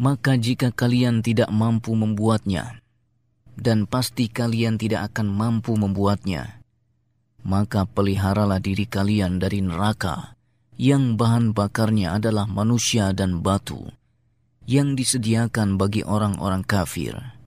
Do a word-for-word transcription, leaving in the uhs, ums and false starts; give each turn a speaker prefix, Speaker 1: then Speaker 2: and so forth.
Speaker 1: Maka jika kalian tidak mampu membuatnya, dan pasti kalian tidak akan mampu membuatnya, maka peliharalah diri kalian dari neraka yang bahan bakarnya adalah manusia dan batu, yang disediakan bagi orang-orang kafir.